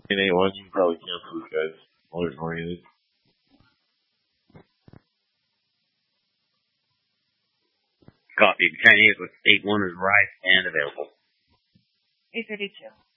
1081, you can probably cancel this guy's alert oriented. Copy. Chinese with 81 is right and available. 832.